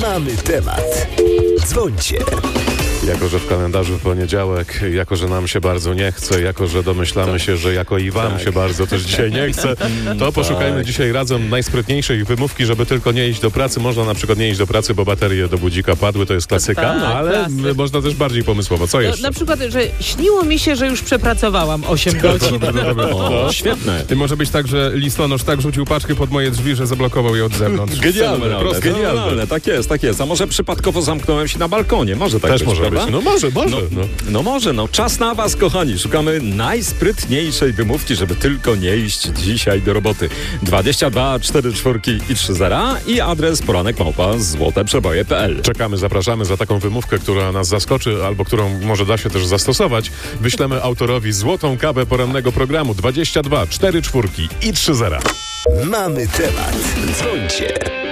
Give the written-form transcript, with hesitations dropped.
Mamy temat. Dzwońcie. Jako że w kalendarzu poniedziałek, jako że nam się bardzo nie chce, jako że domyślamy się, że jako i wam się bardzo też dzisiaj nie chce, to poszukajmy dzisiaj razem najsprytniejszej wymówki, żeby tylko nie iść do pracy. Można na przykład nie iść do pracy, bo baterie do budzika padły, to jest klasyka, Tak, ale klasyk. można też bardziej pomysłowo. Co jeszcze? Na przykład, że śniło mi się, że już przepracowałam 8 godzin. O, świetne. I może być tak, że listonosz tak rzucił paczkę pod moje drzwi, że zablokował je od zewnątrz. Genialne, prosto genialne. Fenomenalne. Tak jest. A może przypadkowo zamknąłem się na balkonie? Może tak Też być, może prawda? być. No może. No. Czas na was, kochani. Szukamy najsprytniejszej wymówki, żeby tylko nie iść dzisiaj do roboty. 22 44 i 30 i adres poranek@złoteprzeboje.pl. Czekamy, zapraszamy za taką wymówkę, która nas zaskoczy, albo którą może da się też zastosować. Wyślemy autorowi złotą kawę porannego programu 22 44 i 30. Mamy temat. Dzwońcie.